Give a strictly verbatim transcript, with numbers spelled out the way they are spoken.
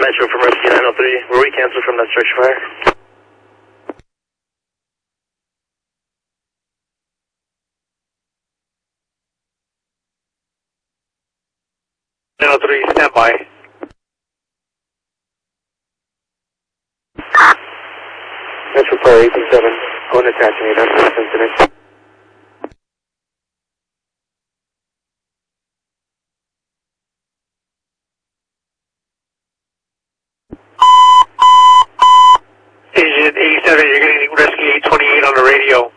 Metro from Rescue nine oh three. Were we canceled from that structure fire? nine oh three, stand by. Metro Fire eight two seven. Going to attaching eight hundred incident. Agent eighty-seven, you're getting rescue eight twenty-eight on the radio.